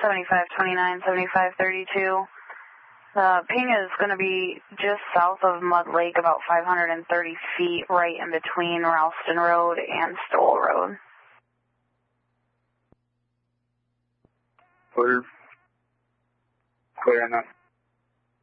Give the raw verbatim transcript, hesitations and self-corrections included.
seventy-five twenty-nine, seventy-five thirty-two. The ping is going to be just south of Mud Lake, about five hundred thirty feet, right in between Ralston Road and Stoll Road. Clear. Clear on that.